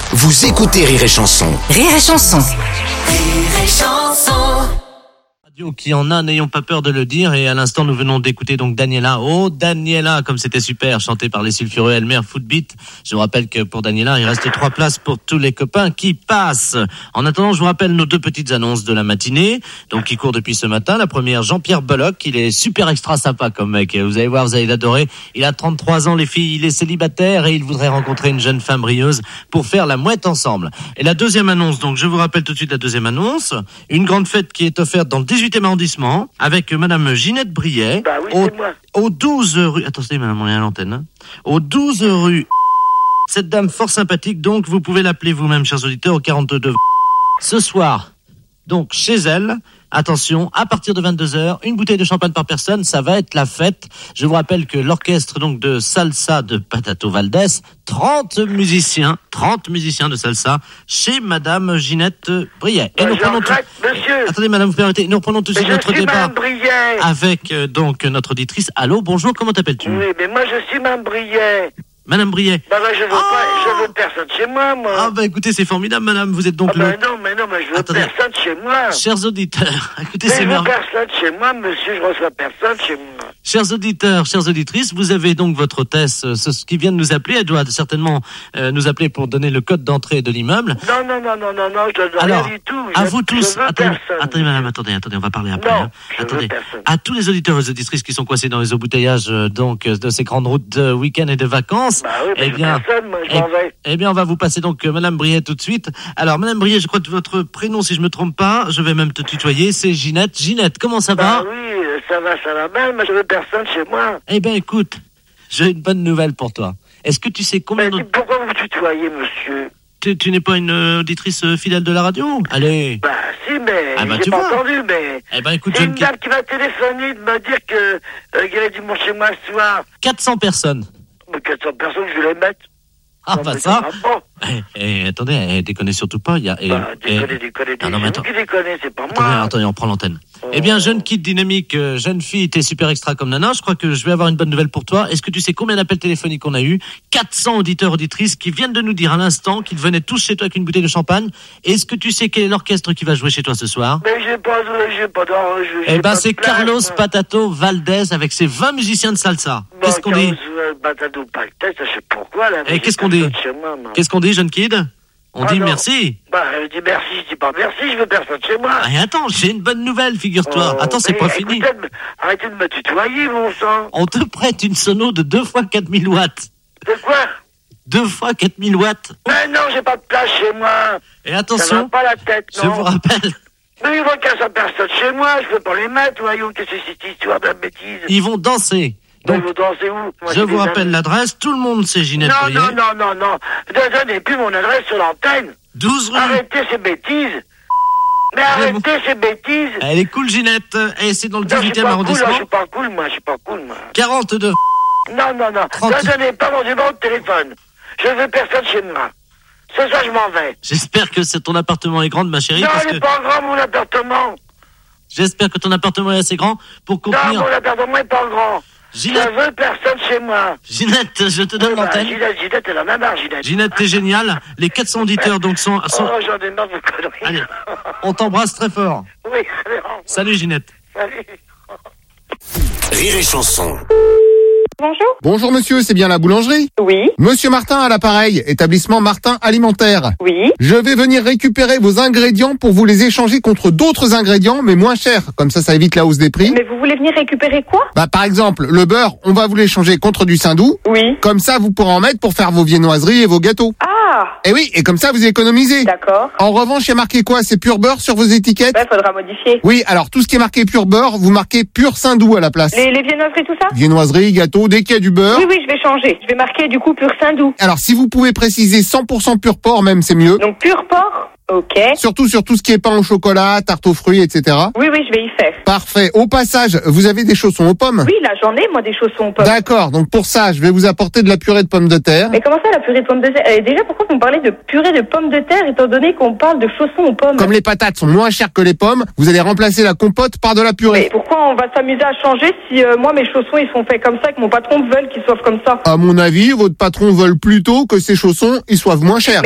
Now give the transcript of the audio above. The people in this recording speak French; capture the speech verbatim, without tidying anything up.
Vous écoutez Rire et Chanson. Rire et Chanson. Rire et Chanson. Radio qui en a, n'ayons pas peur de le dire. Et à l'instant, nous venons d'écouter donc Daniela. Oh, Daniela, comme c'était super, chanté par les sulfureux Elmer Footbeat. Je vous rappelle que pour Daniela, il reste trois places pour tous les copains qui passent. En attendant, je vous rappelle nos deux petites annonces de la matinée, donc qui courent depuis ce matin. La première, Jean-Pierre Belloc. Il est super extra sympa comme mec. Vous allez voir, vous allez l'adorer. Il a trente-trois ans, les filles. Il est célibataire et il voudrait rencontrer une jeune femme brilleuse pour faire la mouette ensemble. Et la deuxième annonce, donc je vous rappelle tout de suite la deuxième annonce. Une grande fête qui est offerte dans le dix-huitième arrondissement avec madame Ginette Briet. Bah oui, au, c'est moi. au douze rue... Attendez, madame, on est à l'antenne. Hein. Au douze rue... Cette dame fort sympathique, donc vous pouvez l'appeler vous-même, chers auditeurs, au quarante-deux. Ce soir, donc chez elle, attention, à partir de vingt-deux heures, une bouteille de champagne par personne, ça va être la fête. Je vous rappelle que l'orchestre donc de salsa de Patato Valdés, trente musiciens, trente musiciens de salsa chez madame Ginette Briet. Et Bah, nous reprenons tout... monsieur. Attendez, madame, vous permettez, nous reprenons tout de Mais suite je notre suis départ Mme Briet. avec euh, donc notre auditrice. Allô, bonjour, comment t'appelles-tu? Oui, mais moi je suis Mme Briet. Madame Briet. Bah, bah je veux Ah. pas, je veux personne chez moi, moi. Ah bah écoutez, c'est formidable, madame, vous êtes donc Ah, bah le... non, mais non, mais je veux Attendez. personne chez moi. Chers auditeurs, écoutez, Mais c'est je veux merveilleux. personne chez moi, monsieur, je reçois personne chez moi. Chers auditeurs, chères auditrices, vous avez donc votre hôtesse euh, ce, qui vient de nous appeler. Elle doit certainement euh, nous appeler pour donner le code d'entrée de l'immeuble. Non, non, non, non, non, non, je ne veux Alors, rien du tout. à Je- vous tous, Je veux attendez, personne. attendez madame, attendez, attendez, on va parler après. Non, hein. je veux Attendez, personne. à tous les auditeurs et les auditrices qui sont coincés dans les embouteillages euh, donc euh, de ces grandes routes de week-end et de vacances, Bah oui, mais eh je veux bien, personne, moi, je eh, m'en vais. eh bien, on va vous passer donc euh, madame Briet tout de suite. Alors, madame Briet, je crois que votre prénom, si je me trompe pas, je vais même te tutoyer, c'est Ginette. Ginette, comment ça Bah va? oui, euh, ça va, ça va mal, mais je veux personne chez moi. Eh bien, écoute, j'ai une bonne nouvelle pour toi. Est-ce que tu sais combien Mais de... dites, pourquoi vous tutoyez, monsieur? Tu, tu n'es pas une euh, auditrice euh, fidèle de la radio? Allez. Bah si, mais Ah, bah, j'ai tu pas vois. entendu, mais... Eh ben, écoute, C'est je une ne dame qui m'a téléphoné de me dire que euh, qu'il y avait du monde chez moi ce soir. quatre cents personnes. Mais quatre cents personnes, je vais les mettre. Ah, Non, bah mais ça. va pas. Eh, eh, attendez, eh, déconnez surtout pas. Il y a, eh, Bah, eh, déconnez, déconnez, Ah, non, mais c'est attends. vous qui déconnez, c'est pas attendez, moi. attendez, on prend l'antenne. Oh. Eh bien, jeune kid dynamique, euh, jeune fille, t'es super extra comme nana. Je crois que je vais avoir une bonne nouvelle pour toi. Est-ce que tu sais combien d'appels téléphoniques on a eu? quatre cents auditeurs, auditrices qui viennent de nous dire à l'instant qu'ils venaient tous chez toi avec une bouteille de champagne. Est-ce que tu sais quel est l'orchestre qui va jouer chez toi ce soir? Mais j'ai pas, j'ai pas d'or, j'ai Eh j'ai ben, pas de c'est place, Carlos moi. Patato Valdés avec ses vingt musiciens de salsa. Bon, Qu'est-ce qu'on dit? Carlos, euh, Batado Pactet, je sais pourquoi, là. mais Eh, j'ai qu'est-ce qu'on personne dit chez moi, moi. Qu'est-ce qu'on dit, jeune kid? On Ah, dit non. merci. Bah, je dis merci, je dis pas merci, je veux personne chez moi. Ah, et attends, j'ai une bonne nouvelle, figure-toi. Oh, Attends, c'est mais pas fini. écoutez, me- arrêtez de me tutoyer, mon sang. On te prête une sono de deux fois quatre mille watts. De quoi? deux fois quatre mille watts. Mais non, j'ai pas de place chez moi. Et Ça va attention, pas la tête, je non. vous rappelle, Mais ils vont qu'à sa personne chez moi, je peux pas les mettre, voyons, qu'est-ce que c'est cette histoire de bêtise? ils vont danser. Donc, Donc, ils vont danser où? Moi, je j'ai vous des rappelle amis. l'adresse. Tout le monde sait Ginette Non, Briet. non, non, non, non. Ne donnez plus mon adresse sur l'antenne. douze rue. Arrêtez ces bêtises. Mais Vraiment. arrêtez ces bêtises. Elle est cool, Ginette. Et c'est dans le Non, je suis dix-huitième pas cool, là, je arrondissement. suis pas cool, moi, je suis pas cool, moi. quarante-deux. Non, non, non. trente. Ne donnez pas mon numéro de téléphone. Je veux personne chez moi. C'est ça, je m'en vais. J'espère que c'est- ton appartement est grand, ma chérie. Non, parce il que n'est pas grand, mon appartement. j'espère que ton appartement est assez grand pour Non, contenir. mon appartement n'est pas grand. Ginette, Je veux personne chez moi. Ginette, je te donne Bah, l'antenne. Ginette, Ginette, elle en a marre, Ginette. Ginette, t'es géniale. Les quatre cents auditeurs donc sont. sont... Oh, j'en ai marre de conneries. Allez, on t'embrasse très fort. Oui, allez, au revoir. Salut Ginette. Salut. Rire et Chanson. Bonjour. Bonjour monsieur, c'est bien la boulangerie? Oui, Monsieur Martin à l'appareil, établissement Martin Alimentaire. oui. Je vais venir récupérer vos ingrédients pour vous les échanger contre d'autres ingrédients, mais moins chers. Comme ça, ça évite la hausse des prix. Mais vous voulez venir récupérer quoi? Bah, par exemple, le beurre, on va vous l'échanger contre du Saint-Doux. Oui. Comme ça, vous pourrez en mettre pour faire vos viennoiseries et vos gâteaux. Ah, Et oui, et comme ça, vous économisez. d'accord. En revanche, il y a marqué quoi? C'est pur beurre sur vos étiquettes? Ouais, faudra modifier. Oui, alors tout ce qui est marqué pur beurre, vous marquez pur Saint-Doux à la place. Les, les viennoiseries, tout ça? Viennoiserie, gâteau, dès qu'il y a du beurre. Oui, oui, je vais changer. Je vais marquer du coup pur Saint-Doux. Alors, si vous pouvez préciser cent pour cent pur porc, même, c'est mieux. Donc pur porc. Ok. Surtout sur tout ce qui est pain au chocolat, tarte aux fruits, et cetera. Oui, oui, je vais y faire. Parfait. Au passage, vous avez des chaussons aux pommes? Oui, là, j'en ai, moi, des chaussons aux pommes. D'accord. Donc pour ça, je vais vous apporter de la purée de pommes de terre. Mais comment ça, la purée de pommes de terre? Euh, Déjà, pourquoi vous me parlez de purée de pommes de terre, étant donné qu'on parle de chaussons aux pommes? Comme les patates sont moins chères que les pommes, vous allez remplacer la compote par de la Mais purée. pourquoi on va s'amuser à changer si euh, moi, mes chaussons, ils sont faits comme ça, que mon patron veut qu'ils soient comme ça? À mon avis, votre patron veut plutôt que ces chaussons, ils soient moins chers.